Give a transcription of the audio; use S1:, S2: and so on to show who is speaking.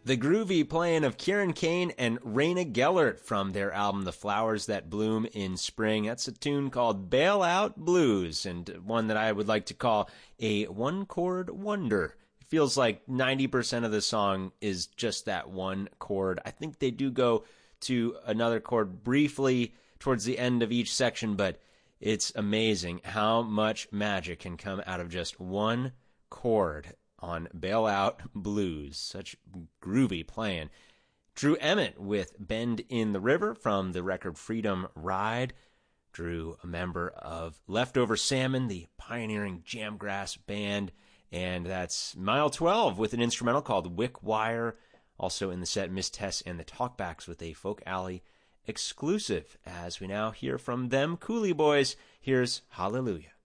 S1: The groovy playing of Kieran Kane and Raina Gellert from their album The Flowers That Bloom in Spring. That's a tune called Bailout Blues, and one that I would like to call a one-chord wonder. It feels like 90% of the song is just that one chord. I think they do go to another chord briefly towards the end of each section, but it's amazing how much magic can come out of just one chord on Bailout Blues. Such groovy playing. Drew Emmett with Bend in the River from the record Freedom Ride. Drew, a member of Leftover Salmon, the pioneering Jamgrass band. And that's Mile 12 with an instrumental called Wick Wire. Also in the set, Miss Tess and the Talkbacks with a Folk Alley exclusive. As we now hear from them, Coolie Boys, here's Hallelujah.